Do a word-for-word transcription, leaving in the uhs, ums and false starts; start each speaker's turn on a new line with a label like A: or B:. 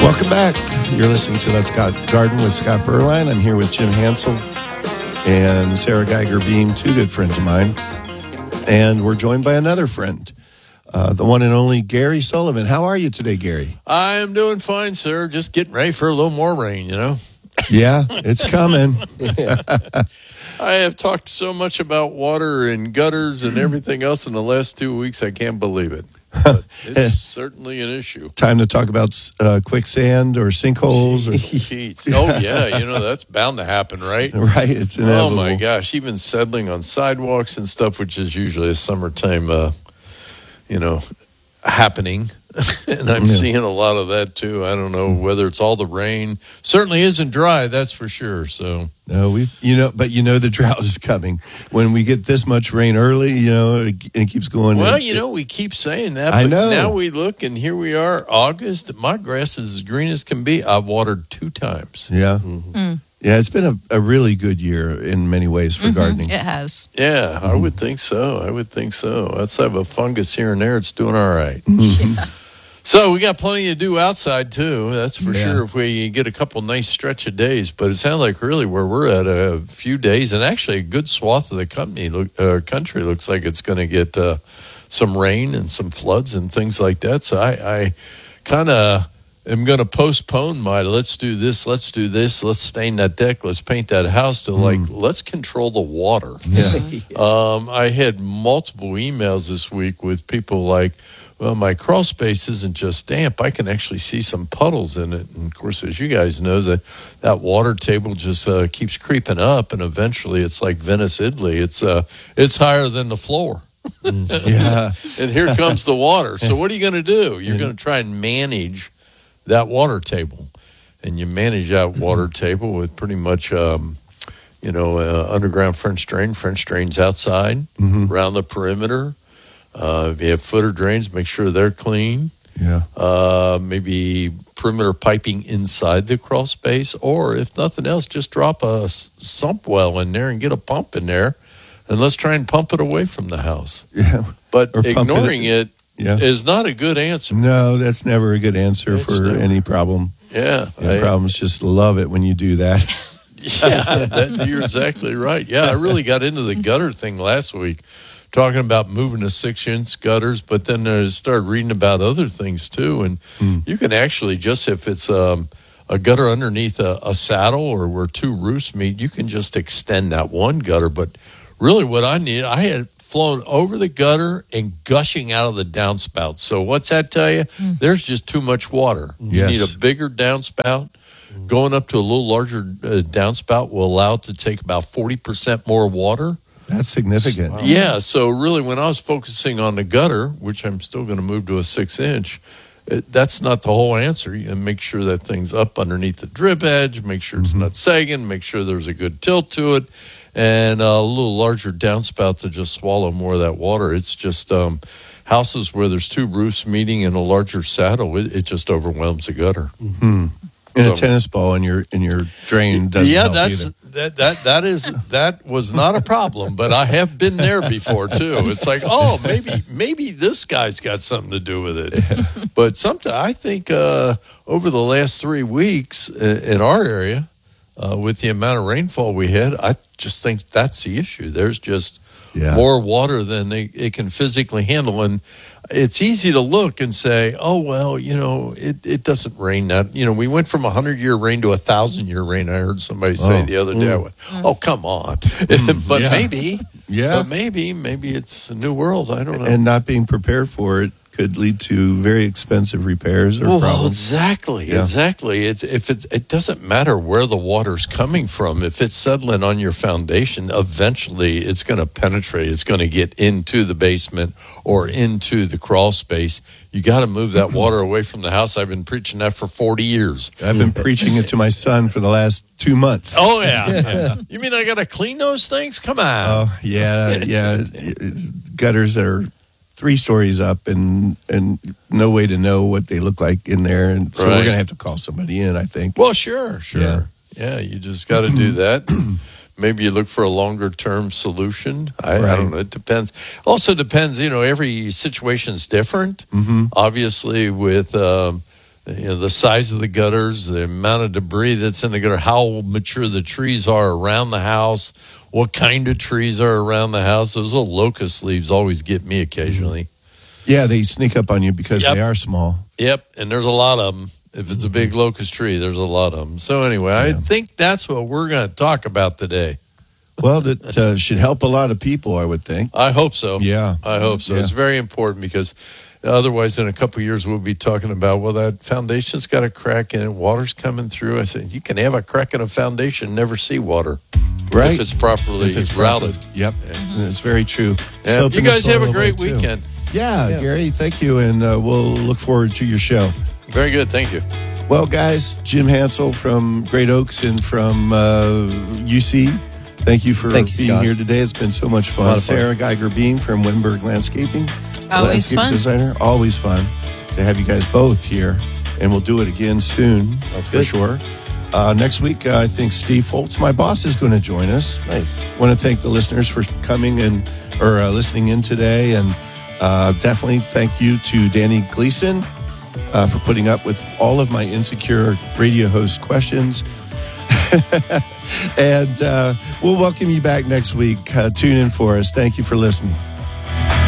A: Welcome back. You're listening to Let's Got Garden with Scott Berline. I'm here with Jim Hansel and Sarah Geiger Beam, two good friends of mine. And we're joined by another friend, uh, the one and only Gary Sullivan. How are you today, Gary?
B: I am doing fine, sir. Just getting ready for a little more rain, you know?
A: Yeah, it's coming.
B: I have talked so much about water and gutters and everything else in the last two weeks, I can't believe it. But it's certainly an issue.
A: Time to talk about uh, quicksand or sinkholes.
B: Or... oh, yeah, you know, that's bound to happen, right?
A: Right, it's inevitable.
B: Oh, my gosh, even settling on sidewalks and stuff, which is usually a summertime, uh, you know, happening. And I'm yeah. seeing a lot of that, too. I don't know whether it's all the rain. Certainly isn't dry, that's for sure. So
A: no, we, you know, but you know the drought is coming. When we get this much rain early, you know, it, it keeps going.
B: Well,
A: it,
B: you know, we keep saying that.
A: I
B: but
A: know.
B: Now we look, and here we are, August. My grass is as green as can be. I've watered two times.
A: Yeah. Mm-hmm. Mm. Yeah, it's been a, a really good year in many ways for mm-hmm. gardening.
C: It has.
B: Yeah, mm-hmm. I would think so. I would think so. Let's have a fungus here and there. It's doing all right.
A: Mm-hmm.
C: Yeah.
B: So we got plenty to do outside, too. That's for
A: yeah.
B: sure if we get a couple nice stretch of days. But it sounds like really where we're at a few days, and actually a good swath of the company, uh, country looks like it's going to get uh, some rain and some floods and things like that. So I, I kind of am going to postpone my let's do this, let's do this, let's stain that deck, let's paint that house to mm. like, let's control the water.
A: Yeah.
B: um, I had multiple emails this week with people like, well, my crawl space isn't just damp. I can actually see some puddles in it. And, of course, as you guys know, that, that water table just uh, keeps creeping up, and eventually it's like Venice, Italy. It's uh, it's higher than the floor.
A: Mm, yeah.
B: And here comes the water. So what are you going to do? You're going to try and manage that water table. And you manage that water table with pretty much, um, you know, uh, underground French drain, French drains outside, mm-hmm. around the perimeter. Uh, if you have footer drains, make sure they're clean.
A: Yeah.
B: Uh, maybe perimeter piping inside the crawl space, or if nothing else, just drop a sump well in there and get a pump in there, and let's try and pump it away from the house.
A: Yeah.
B: But ignoring it, it
A: yeah.
B: is not a good answer.
A: No, that's never a good answer it's for never. any problem.
B: Yeah.
A: Any I, problems, just love it when you do that.
B: Yeah, that, you're exactly right. Yeah, I really got into the gutter thing last week, talking about moving to six-inch gutters, but then I started reading about other things, too. And mm. you can actually just, if it's um, a gutter underneath a, a saddle or where two roofs meet, you can just extend that one gutter. But really what I need, I had flown over the gutter and gushing out of the downspout. So what's that tell you? Mm. There's just too much water.
A: Yes.
B: You need a bigger downspout. Mm. Going up to a little larger uh, downspout will allow it to take about forty percent more water.
A: That's significant.
B: Wow. Yeah, so really when I was focusing on the gutter, which I'm still going to move to a six-inch, it, that's not the whole answer. You make sure that thing's up underneath the drip edge, make sure it's mm-hmm. not sagging, make sure there's a good tilt to it, and a little larger downspout to just swallow more of that water. It's just um, houses where there's two roofs meeting in a larger saddle, it, it just overwhelms the gutter.
A: Mm-hmm. And so, a tennis ball in your in your drain doesn't
B: yeah,
A: help
B: that's
A: either.
B: that that that is that was not a problem, but I have been there before too. It's like, oh, maybe maybe this guy's got something to do with it. Yeah. But sometimes I think uh, over the last three weeks in our area, uh, with the amount of rainfall we had, I just think that's the issue. There's just yeah. more water than they it can physically handle, and it's easy to look and say, oh, well, you know, it, it doesn't rain that. You know, we went from a hundred-year rain to a thousand-year rain. I heard somebody say oh. the other day. Mm. I went, oh, come on. Mm, but
A: yeah.
B: maybe,
A: yeah.
B: but maybe, maybe it's a new world. I don't know.
A: And not being prepared for it could lead to very expensive repairs or
B: well,
A: problems.
B: Exactly, yeah. exactly. It's if it's, it doesn't matter where the water's coming from. If it's settling on your foundation, eventually it's going to penetrate. It's going to get into the basement or into the crawl space. You got to move that water away from the house. I've been preaching that for forty years.
A: I've been preaching it to my son for the last two months.
B: Oh, yeah. yeah. You mean I got to clean those things? Come on.
A: Oh, yeah, yeah. Gutters that are three stories up and and no way to know what they look like in there. And so right. we're going to have to call somebody in, I think.
B: Well, sure, sure. Yeah, yeah you just got to do that. Maybe you look for a longer-term solution. I, right. I don't know. It depends. Also depends, you know, every situation's different. Mm-hmm. Obviously, with um, you know, the size of the gutters, the amount of debris that's in the gutter, how mature the trees are around the house, what kind of trees are around the house. Those little locust leaves always get me occasionally.
A: Yeah, they sneak up on you because
B: Yep.
A: they are small.
B: Yep, and there's a lot of them. If it's a big locust tree, there's a lot of them. So anyway, I
A: Yeah.
B: think that's what we're going to talk about today.
A: Well, that uh, should help a lot of people, I would think.
B: I hope so.
A: Yeah.
B: I hope so.
A: Yeah.
B: It's very important because otherwise, in a couple of years, we'll be talking about, well, that foundation's got a crack in it, water's coming through. I said, you can have a crack in a foundation, never see water.
A: Right.
B: If it's properly
A: If it's
B: routed.
A: proper. Yep. It's very true.
B: Yeah.
A: Soap
B: You
A: in the
B: guys have
A: soil
B: a great
A: away, too.
B: weekend.
A: Yeah,
B: Yeah.
A: Gary, thank you. And uh, we'll look forward to your show.
B: Very good. Thank you.
A: Well, guys, Jim Hansel from Great Oaks and from uh, U C, thank you for
C: Thank you,
A: being
C: Scott.
A: here today. It's been so much
C: A
A: fun.
C: lot of fun.
A: Sarah Geiger Beam from Wittenberg Landscaping.
D: Always
A: landscape
D: fun.
A: designer. Always fun to have you guys both here. And we'll do it again soon.
C: That's
A: for
C: good.
A: sure. Uh, next week, uh, I think Steve Foltz, my boss, is going to join us.
C: Nice.
A: Want to thank the listeners for coming and or uh, listening in today, and uh, definitely thank you to Danny Gleason uh, for putting up with all of my insecure radio host questions. And uh, we'll welcome you back next week. Uh, tune in for us. Thank you for listening.